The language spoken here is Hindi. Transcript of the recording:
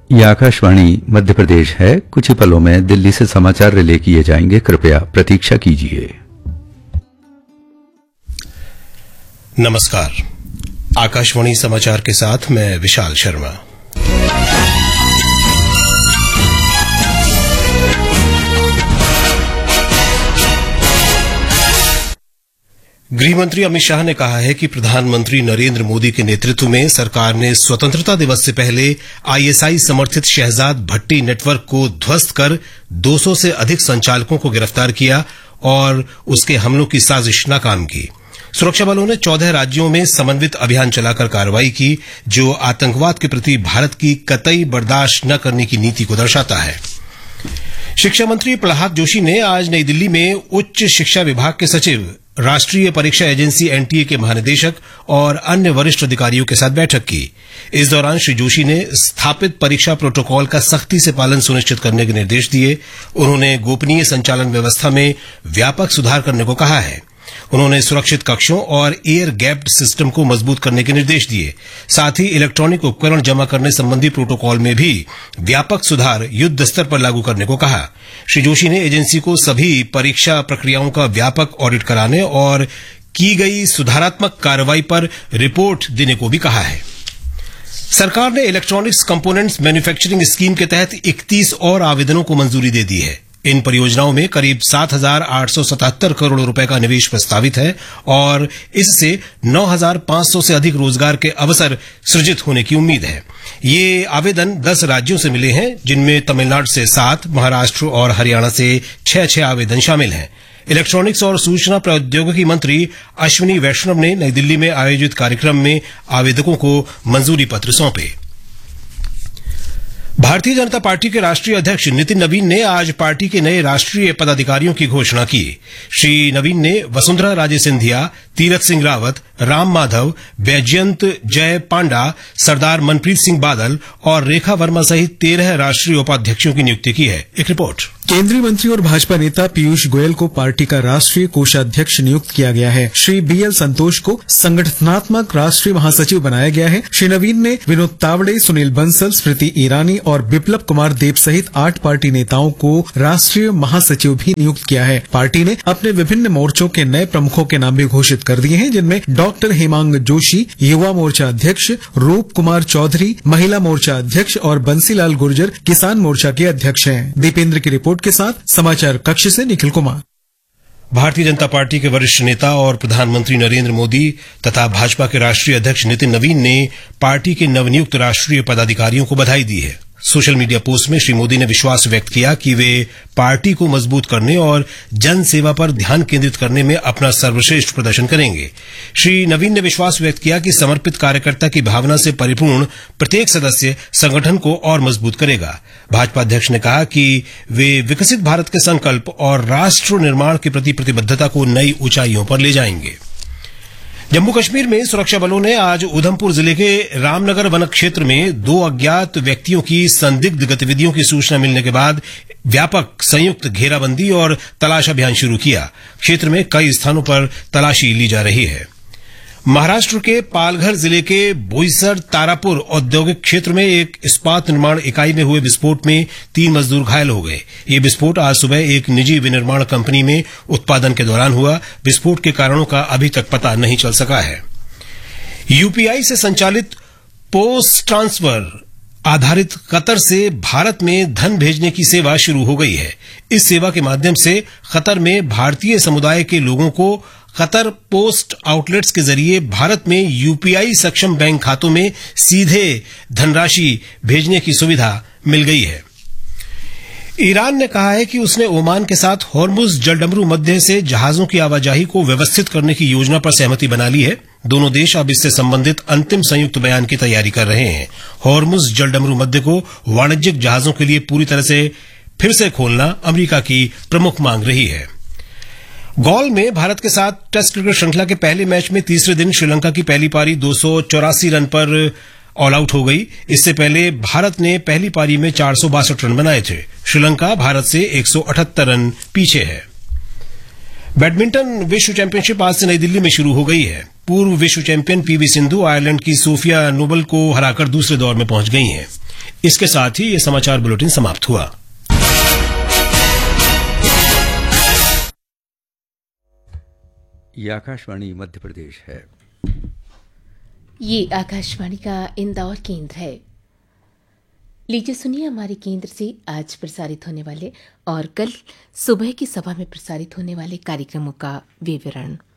ये आकाशवाणी मध्य प्रदेश है। कुछ ही पलों में दिल्ली से समाचार रिले किए जाएंगे, कृपया प्रतीक्षा कीजिए। नमस्कार, आकाशवाणी समाचार के साथ मैं विशाल शर्मा। गृहमंत्री अमित शाह ने कहा है कि प्रधानमंत्री नरेंद्र मोदी के नेतृत्व में सरकार ने स्वतंत्रता दिवस से पहले आईएसआई समर्थित शहजाद भट्टी नेटवर्क को ध्वस्त कर 200 से अधिक संचालकों को गिरफ्तार किया और उसके हमलों की साजिश नाकाम की। सुरक्षा बलों ने 14 राज्यों में समन्वित अभियान चलाकर कार्रवाई की, जो आतंकवाद के प्रति भारत की कतई बर्दाश्त न करने की नीति को दर्शाता है। शिक्षा मंत्री प्रहलाद जोशी ने आज नई दिल्ली में उच्च शिक्षा विभाग के सचिव, राष्ट्रीय परीक्षा एजेंसी एनटीए के महानिदेशक और अन्य वरिष्ठ अधिकारियों के साथ बैठक की। इस दौरान श्री जोशी ने स्थापित परीक्षा प्रोटोकॉल का सख्ती से पालन सुनिश्चित करने के निर्देश दिए। उन्होंने गोपनीय संचालन व्यवस्था में व्यापक सुधार करने को कहा है। उन्होंने सुरक्षित कक्षों और एयर गैप्ड सिस्टम को मजबूत करने के निर्देश दिए। साथ ही इलेक्ट्रॉनिक उपकरण जमा करने संबंधी प्रोटोकॉल में भी व्यापक सुधार युद्ध स्तर पर लागू करने को कहा। श्री जोशी ने एजेंसी को सभी परीक्षा प्रक्रियाओं का व्यापक ऑडिट कराने और की गई सुधारात्मक कार्रवाई पर रिपोर्ट देने को भी कहा है। सरकार ने इलेक्ट्रॉनिक्स कंपोनेंट्स मैन्युफैक्चरिंग स्कीम के तहत 31 और आवेदनों को मंजूरी दे दी है। इन परियोजनाओं में करीब 7,877 करोड़ रुपए का निवेश प्रस्तावित है और इससे 9,500 से अधिक रोजगार के अवसर सृजित होने की उम्मीद है। ये आवेदन 10 राज्यों से मिले हैं, जिनमें तमिलनाडु से 7, महाराष्ट्र और हरियाणा से 6 आवेदन शामिल हैं। इलेक्ट्रॉनिक्स और सूचना प्रौद्योगिकी मंत्री अश्विनी वैष्णव ने नई दिल्ली में आयोजित कार्यक्रम में आवेदकों को मंजूरी पत्र सौंपे। भारतीय जनता पार्टी के राष्ट्रीय अध्यक्ष नितिन नवीन ने आज पार्टी के नए राष्ट्रीय पदाधिकारियों की घोषणा की। श्री नवीन ने वसुंधरा राजे सिंधिया, तीरथ सिंह रावत, राम माधव, बैजयंत जय पांडा, सरदार मनप्रीत सिंह बादल और रेखा वर्मा सहित 13 राष्ट्रीय उपाध्यक्षों की नियुक्ति की है। एक रिपोर्ट। केंद्रीय मंत्री और भाजपा नेता पीयूष गोयल को पार्टी का राष्ट्रीय कोषाध्यक्ष नियुक्त किया गया है। श्री बीएल संतोष को संगठनात्मक राष्ट्रीय महासचिव बनाया गया है। श्री नवीन ने विनोद तावड़े, सुनील बंसल, स्मृति ईरानी और बिप्लब कुमार देब सहित 8 पार्टी नेताओं को राष्ट्रीय महासचिव भी नियुक्त किया है। पार्टी ने अपने विभिन्न मोर्चों के नए प्रमुखों के नाम भी घोषित कर दिए हैं, जिनमें डॉक्टर हेमांग जोशी, युवा मोर्चा अध्यक्ष, रूप कुमार चौधरी, महिला मोर्चा अध्यक्ष और बंसीलाल गुर्जर किसान मोर्चा के अध्यक्ष हैं। दीपेंद्र की रिपोर्ट के साथ समाचार कक्ष से निखिल कुमार। भारतीय जनता पार्टी के वरिष्ठ नेता और प्रधानमंत्री नरेंद्र मोदी तथा भाजपा के राष्ट्रीय अध्यक्ष नितिन नवीन ने पार्टी के नवनियुक्त राष्ट्रीय पदाधिकारियों को बधाई दी है। सोशल मीडिया पोस्ट में श्री मोदी ने विश्वास व्यक्त किया कि वे पार्टी को मजबूत करने और जन सेवा पर ध्यान केंद्रित करने में अपना सर्वश्रेष्ठ प्रदर्शन करेंगे। श्री नवीन ने विश्वास व्यक्त किया कि समर्पित कार्यकर्ता की भावना से परिपूर्ण प्रत्येक सदस्य संगठन को और मजबूत करेगा। भाजपा अध्यक्ष ने कहा कि वे विकसित भारत के संकल्प और राष्ट्र निर्माण के प्रति प्रतिबद्धता को नई ऊंचाइयों पर ले जाएंगे। जम्मू कश्मीर में सुरक्षा बलों ने आज उधमपुर जिले के रामनगर वन क्षेत्र में 2 अज्ञात व्यक्तियों की संदिग्ध गतिविधियों की सूचना मिलने के बाद व्यापक संयुक्त घेराबंदी और तलाश अभियान शुरू किया। क्षेत्र में कई स्थानों पर तलाशी ली जा रही है। महाराष्ट्र के पालघर जिले के बोईसर तारापुर औद्योगिक क्षेत्र में एक इस्पात निर्माण इकाई में हुए विस्फोट में 3 मजदूर घायल हो गए। ये विस्फोट आज सुबह एक निजी विनिर्माण कंपनी में उत्पादन के दौरान हुआ। विस्फोट के कारणों का अभी तक पता नहीं चल सका है। यूपीआई से संचालित पोस्ट ट्रांसफर आधारित कतर से भारत में धन भेजने की सेवा शुरू हो गई है। इस सेवा के माध्यम से कतर में भारतीय समुदाय के लोगों को कतर पोस्ट आउटलेट्स के जरिए भारत में यूपीआई सक्षम बैंक खातों में सीधे धनराशि भेजने की सुविधा मिल गई है। ईरान ने कहा है कि उसने ओमान के साथ हॉर्मुज जलडमरू मध्य से जहाजों की आवाजाही को व्यवस्थित करने की योजना पर सहमति बना ली है। दोनों देश अब इससे संबंधित अंतिम संयुक्त बयान की तैयारी कर रहे हैं। हॉर्मुज जलडमरू मध्य को वाणिज्यिक जहाजों के लिए पूरी तरह से फिर से खोलना अमेरिका की प्रमुख मांग रही है। गॉल में भारत के साथ टेस्ट क्रिकेट श्रृंखला के पहले मैच में तीसरे दिन श्रीलंका की पहली पारी 284 रन पर ऑल आउट हो गई। इससे पहले भारत ने पहली पारी में 462 रन बनाए थे। श्रीलंका भारत से 178 रन पीछे है। बैडमिंटन विश्व चैंपियनशिप आज से नई दिल्ली में शुरू हो गई है। पूर्व विश्व चैंपियन पीवी सिंधु आयरलैंड की सोफिया नोबल को हराकर दूसरे दौर में पहुंच गई हैं। इसके साथ ही ये समाचार बुलेटिन समाप्त हुआ। ये आकाशवाणी मध्य प्रदेश है। ये आकाशवाणी का इंदौर केंद्र है। लीजिए सुनिए हमारे केंद्र से आज प्रसारित होने वाले और कल सुबह की सभा में प्रसारित होने वाले कार्यक्रमों का विवरण।